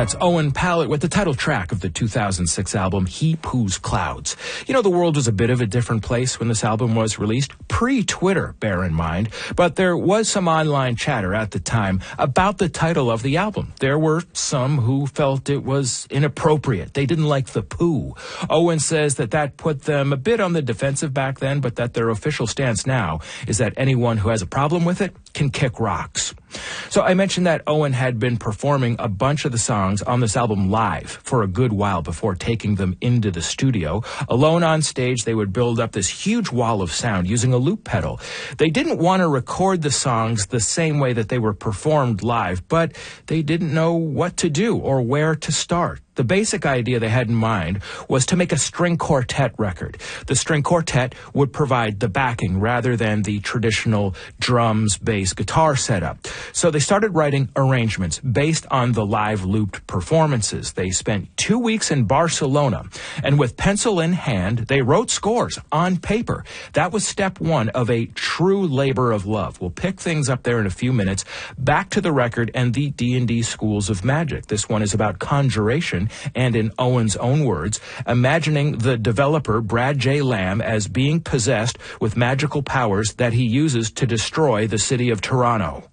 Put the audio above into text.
That's Owen Pallett with the title track of the 2006 album, He Poos Clouds. You know, the world was a bit of a different place when this album was released, pre-Twitter, bear in mind, but there was some online chatter at the time about the title of the album. There were some who felt it was inappropriate. They didn't like the poo. Owen says that put them a bit on the defensive back then, but that their official stance now is that anyone who has a problem with it can kick rocks. So I mentioned that Owen had been performing a bunch of the songs on this album live for a good while before taking them into the studio. Alone on stage, they would build up this huge wall of sound using a loop pedal. They didn't want to record the songs the same way that they were performed live, but they didn't know what to do or where to start. The basic idea they had in mind was to make a string quartet record. The string quartet would provide the backing rather than the traditional drums, bass, guitar setup. So they started writing arrangements based on the live looped performances. They spent 2 weeks in Barcelona, and with pencil in hand, they wrote scores on paper. That was step one of a true labor of love. We'll pick things up there in a few minutes. Back to the record and the D&D schools of magic. This one is about conjuration, and in Owen's own words, imagining the developer, Brad J. Lamb, as being possessed with magical powers that he uses to destroy the city of Toronto.